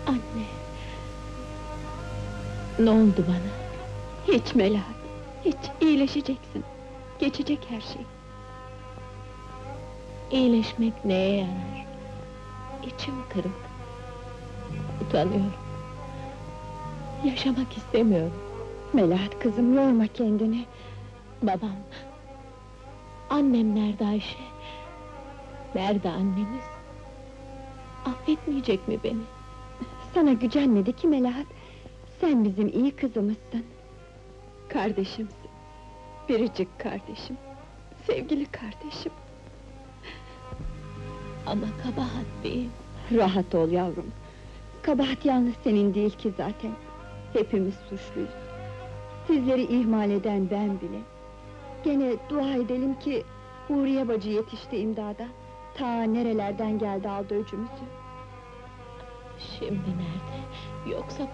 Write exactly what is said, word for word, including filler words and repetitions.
Anne! Ne oldu bana? Hiç Melahat, hiç, iyileşeceksin. Geçecek her şey. İyileşmek neye yarar? İçim kırık. Utanıyorum. Yaşamak istemiyorum. Melahat kızım, yorma kendini. Babam... Annem nerede Ayşe? Nerede annemiz? Affetmeyecek mi beni? Sana gücenmedi ki Melahat. Sen bizim iyi kızımızsın. Kardeşimsin. Biricik kardeşim. Sevgili kardeşim. Ama kabahat benim. Rahat ol yavrum. Kabahat yalnız senin değil ki zaten. Hepimiz suçluyuz. Sizleri ihmal eden ben bile. Gene dua edelim ki Huriye bacı yetişti imdada. Ta nerelerden geldi aldı öcümüzü. Şimdi nerede? Yoksa